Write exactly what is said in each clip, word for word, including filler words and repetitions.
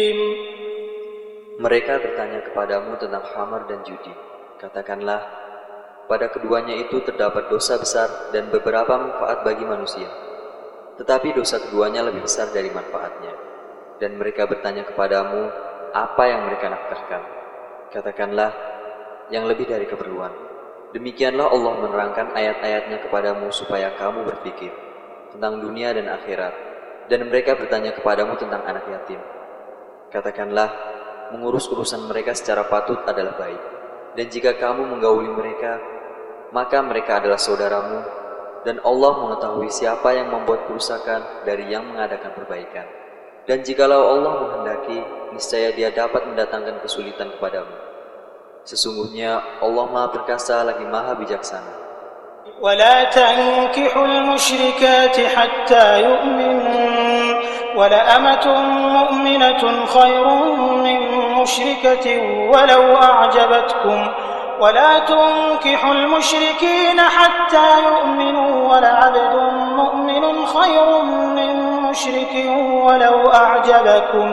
Mereka bertanya kepadamu tentang khamar dan judi. Katakanlah, pada keduanya itu terdapat dosa besar dan beberapa manfaat bagi manusia. Tetapi dosa keduanya lebih besar dari manfaatnya. Dan mereka bertanya kepadamu, apa yang mereka nafkahkan? Katakanlah, yang lebih dari keperluan. Demikianlah Allah menerangkan ayat-ayatnya kepadamu supaya kamu berpikir tentang dunia dan akhirat. Dan mereka bertanya kepadamu tentang anak yatim. Katakanlah, mengurus urusan mereka secara patut adalah baik. Dan jika kamu menggauli mereka, maka mereka adalah saudaramu. Dan Allah mengetahui siapa yang membuat kerusakan dari yang mengadakan perbaikan. Dan jikalau Allah menghendaki, niscaya Dia dapat mendatangkan kesulitan kepadamu. Sesungguhnya Allah Maha Perkasa lagi Maha Bijaksana. ولا تنكحوا المشركات حتى يؤمنوا ولأمة مؤمنة خير من مشركة ولو أعجبتكم ولا تنكحوا المشركين حتى يؤمنوا ولعبد مؤمن خير من مشرك ولو أعجبكم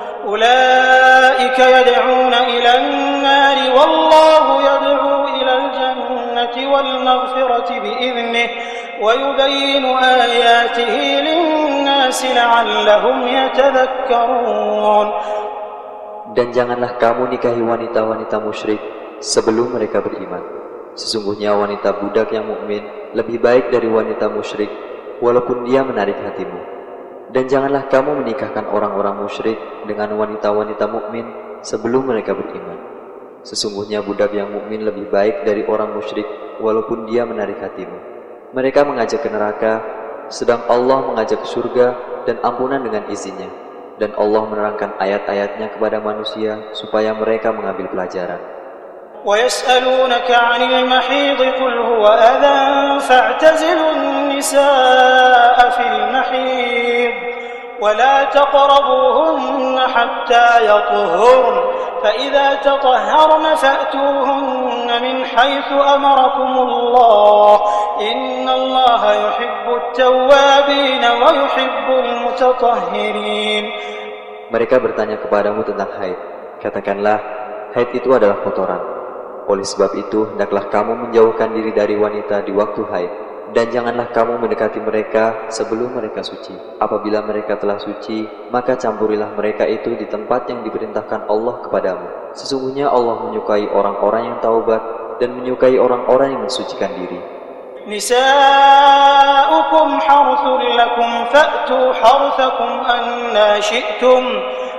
أولئك يدعون إلى النار والله يدعو إلى الجنة والمغفرة بإذنه ويبين آياته للناس لعلهم يتذكرون. Dan janganlah kamu nikahi wanita-wanita musyrik sebelum mereka beriman. Sesungguhnya wanita budak yang mukmin lebih baik dari wanita musyrik walaupun dia menarik hatimu. Dan janganlah kamu menikahkan orang-orang musyrik dengan wanita-wanita mukmin sebelum mereka beriman. Sesungguhnya budak yang mukmin lebih baik dari orang musyrik walaupun dia menarik hatimu. Mereka mengajak ke neraka, sedang Allah mengajak ke surga dan ampunan dengan izinnya. Dan Allah menerangkan ayat-ayatnya kepada manusia supaya mereka mengambil pelajaran. وَيَسْأَلُونَكَ عَنِ الْمَحِيضِ قُلْ هُوَ أَذًى فَاعْتَزِلُوا النِّسَاءَ فِي الْمَحِيضِ وَلَا تَقْرَبُوهُنَّ حَتَّى يَطْهُرْنَ فَإِذَا تَطَهَّرْنَ فَأْتُوهُنَّ مِنْ حَيْثُ أَمَرَكُمُ اللَّهُ إِنَّ اللَّهَ يُحِبُّ التَّوَّابِينَ وَيُحِبُّ الْمُتَطَهِّرِينَ. Mereka bertanya kepadamu tentang haid. Katakanlah, haid itu adalah kotoran. Oleh sebab itu, hendaklah kamu menjauhkan diri dari wanita di waktu haid. Dan janganlah kamu mendekati mereka sebelum mereka suci. Apabila mereka telah suci, maka campurilah mereka itu di tempat yang diperintahkan Allah kepadamu. Sesungguhnya Allah menyukai orang-orang yang taubat dan menyukai orang-orang yang mensucikan diri. Nisa'ukum harthun lakum fa'tu harthakum anna syi'tum